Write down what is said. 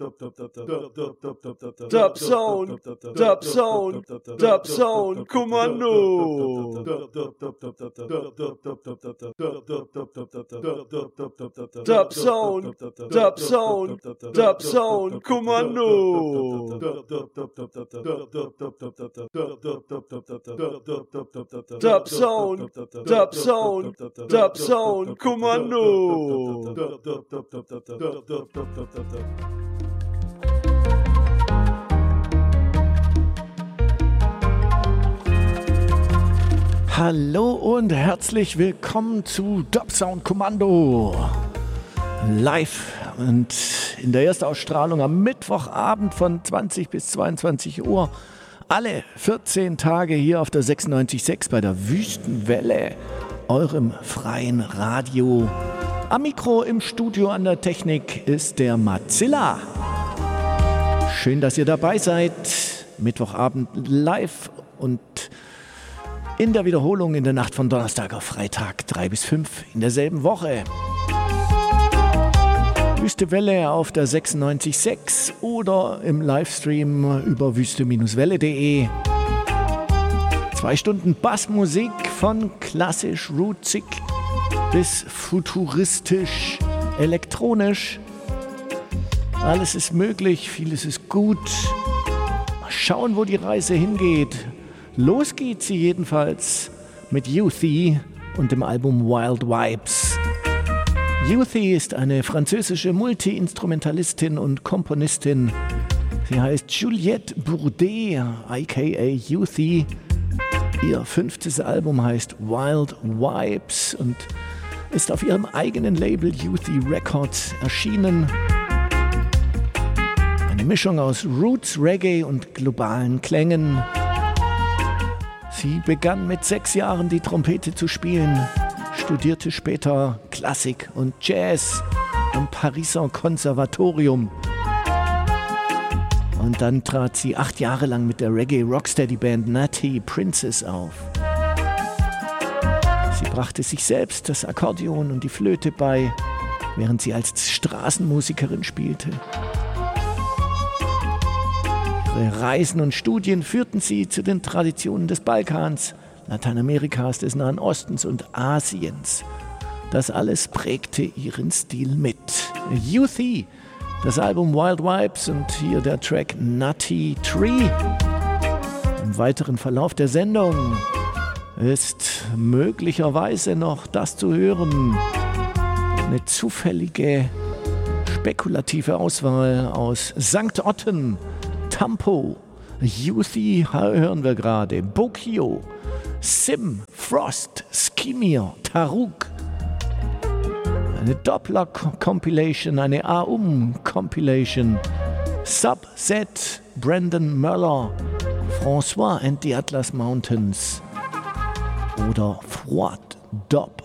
Dubzone, Dubzone, Dubzone, Kommando. Dubzone, Dubzone, Dubzone, Kommando. Dubzone, Dubzone, Dubzone, Kommando. Hallo und herzlich willkommen zu Dubzone Kommando. Live und in der Erstausstrahlung am Mittwochabend von 20 bis 22 Uhr. Alle 14 Tage hier auf der 96.6 bei der Wüstenwelle, eurem freien Radio. Am Mikro im Studio an der Technik ist der Matzilla. Schön, dass ihr dabei seid. Mittwochabend live und in der Wiederholung in der Nacht von Donnerstag auf Freitag 3 bis 5 in derselben Woche. Wüstewelle auf der 96.6 oder im Livestream über wüste-welle.de. 2 Stunden Bassmusik von klassisch rootsig bis futuristisch, elektronisch. Alles ist möglich, vieles ist gut. Mal schauen, wo die Reise hingeht. Los geht sie jedenfalls mit Youthie und dem Album Wild Vibes. Youthie ist eine französische Multi-Instrumentalistin und Komponistin. Sie heißt Juliette Bourdet, aka Youthie. Ihr 5. Album heißt Wild Vibes und ist auf ihrem eigenen Label Youthie Records erschienen. Eine Mischung aus Roots, Reggae und globalen Klängen. Sie begann mit 6 Jahren die Trompete zu spielen, studierte später Klassik und Jazz am Pariser Konservatorium. Und dann trat sie 8 Jahre lang mit der Reggae-Rocksteady-Band Natty Princess auf. Sie brachte sich selbst das Akkordeon und die Flöte bei, während sie als Straßenmusikerin spielte. Ihre Reisen und Studien führten sie zu den Traditionen des Balkans, Lateinamerikas, des Nahen Ostens und Asiens. Das alles prägte ihren Stil mit. Youthie, das Album Wild Vibes und hier der Track Nutty Tree. Im weiteren Verlauf der Sendung ist möglicherweise noch das zu hören. Eine zufällige, spekulative Auswahl aus St. Otten, Tampo, Youthie hören wir gerade, Bokio, Sim, Frost, Skimir, Taruk. Eine Doppler-Compilation, eine Compilation, Subset, Brandon Möller, François and the Atlas Mountains oder Froid Dop.